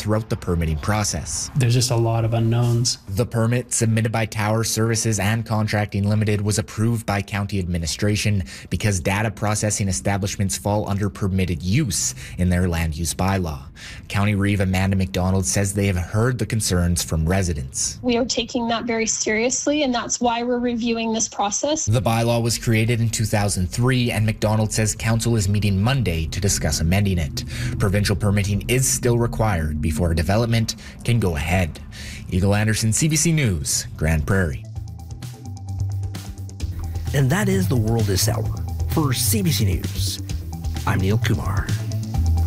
throughout the permitting process. There's just a lot of unknowns. The permit, submitted by Tower Services and Contracting Limited, was approved by county administration because data processing establishments fall under permitted use in their land use bylaw. County Reeve Amanda McDonald says they have heard the concerns from residents. We are taking that very seriously, and that's why we're reviewing this process. The bylaw was created in 2003, and McDonald says council is meeting Monday to discuss amending it. Provincial permitting is still required before a development can go ahead. Eagle Anderson, CBC News, Grand Prairie. And that is the world this hour. For CBC News, I'm Neil Kumar.